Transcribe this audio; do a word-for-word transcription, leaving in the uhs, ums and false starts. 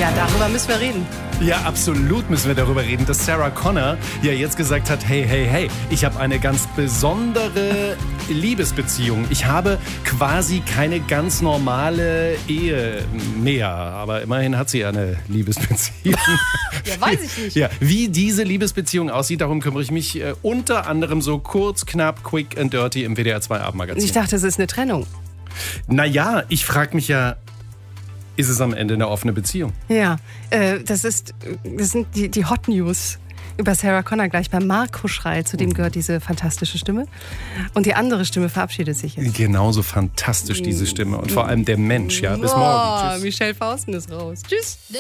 Ja, darüber müssen wir reden. Ja, absolut müssen wir darüber reden, dass Sarah Connor ja jetzt gesagt hat, hey, hey, hey, ich habe eine ganz besondere Liebesbeziehung. Ich habe quasi keine ganz normale Ehe mehr, aber immerhin hat sie eine Liebesbeziehung. Ja, weiß ich nicht. Ja, wie diese Liebesbeziehung aussieht, darum kümmere ich mich äh, unter anderem so kurz, knapp, quick and dirty im W D R zwei Abendmagazin. Ich dachte, es ist eine Trennung. Naja, ich frage mich ja, ist es am Ende eine offene Beziehung? Ja, äh, das, ist, das sind die, die Hot News über Sarah Connor gleich beim Marco Schrei, zu dem gehört diese fantastische Stimme. Und die andere Stimme verabschiedet sich jetzt. Genauso fantastisch diese Stimme und vor allem der Mensch. Ja, bis morgen. Oh, Tschüss. Michelle Fausten ist raus. Tschüss.